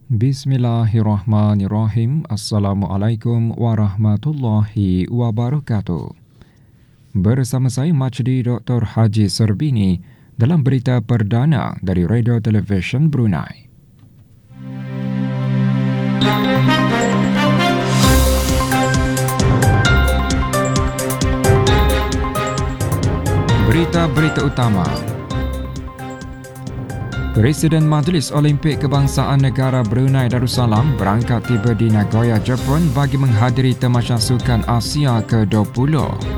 Bismillahirrahmanirrahim. Assalamualaikum warahmatullahi wabarakatuh. Bersama saya Majdi Dr. Haji Serbini dalam berita perdana dari Radio Television Brunei. Berita-berita utama. Presiden Majlis Olimpik Kebangsaan Negara Brunei Darussalam berangkat tiba di Nagoya, Jepun bagi menghadiri Tamasya Sukan Asia ke-20.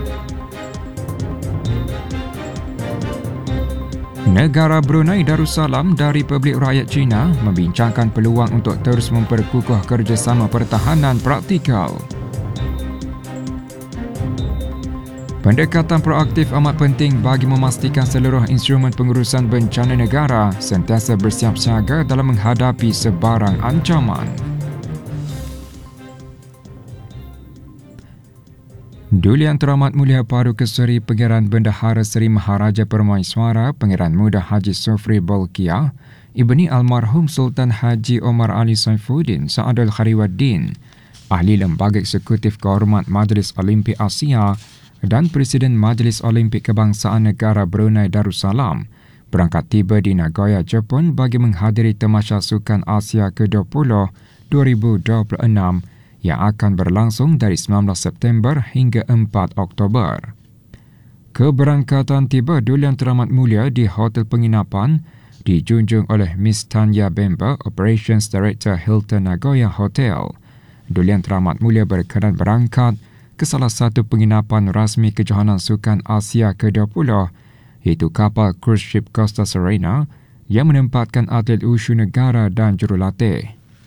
Negara Brunei Darussalam dan Republik Rakyat China membincangkan peluang untuk terus memperkukuh kerjasama pertahanan praktikal. Pendekatan proaktif amat penting bagi memastikan seluruh instrumen pengurusan bencana negara sentiasa bersiap siaga dalam menghadapi sebarang ancaman. Duli Yang Teramat Mulia Paru Keseri Pangeran Bendahara Seri Maharaja Permaiswara Pangeran Muda Haji Sofri Bolkiah, Ibni Almarhum Sultan Haji Omar Ali Saifuddin Sa'adul Khariwaddin, Ahli Lembaga Eksekutif Kehormat Majlis Olimpik Asia dan Presiden Majlis Olimpik Kebangsaan Negara Brunei Darussalam berangkat tiba di Nagoya, Jepun bagi menghadiri Tamasya Sukan Asia ke-20 2026 yang akan berlangsung dari 19 September hingga 4 Oktober. Keberangkatan tiba Duli Yang Teramat Mulia di Hotel Penginapan dijunjung oleh Miss Tanya Bemba, Operations Director Hilton Nagoya Hotel. Duli Yang Teramat Mulia berkenan berangkat ke salah satu penginapan rasmi kejohanan Sukan Asia ke-20 iaitu kapal cruise ship Costa Serena yang menempatkan atlet wushu negara dan jurulatih.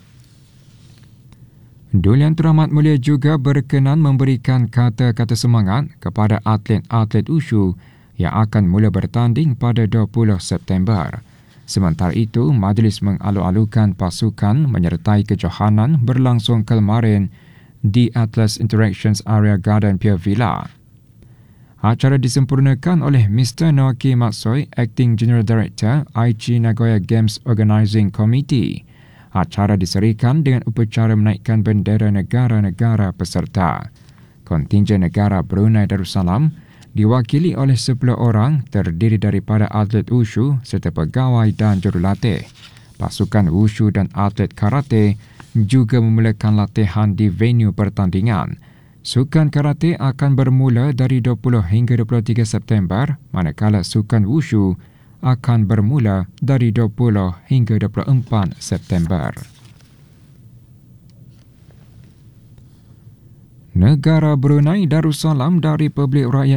Duli Yang Teramat Mulia juga berkenan memberikan kata-kata semangat kepada atlet-atlet wushu yang akan mula bertanding pada 20 September. Sementara itu, majlis mengalu-alukan pasukan menyertai kejohanan berlangsung kemarin di Atlas Interactions Area Garden Pier Villa. Acara disempurnakan oleh Mr. Naoki Matsui, Acting General Director, Aichi Nagoya Games Organizing Committee. Acara diserikan dengan upacara menaikkan bendera negara-negara peserta. Kontingen negara Brunei Darussalam diwakili oleh 10 orang terdiri daripada atlet wushu serta pegawai dan jurulatih. Pasukan wushu dan atlet karate juga memulakan latihan di venue pertandingan. Sukan karate akan bermula dari 20 hingga 23 September, manakala sukan wushu akan bermula dari 20 hingga 24 September. Negara Brunei Darussalam dan Republik Rakyat